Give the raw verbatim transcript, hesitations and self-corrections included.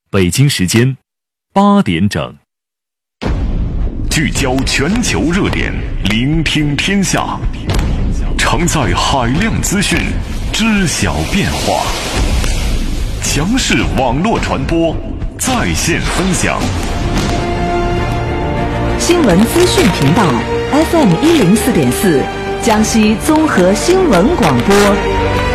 北京时间八点整， 聚焦全球热点，聆听天下，承载海量资讯，知晓变化。强势网络传播，在线分享。 新闻资讯频道 F M 一零四点四，江西综合新闻广播。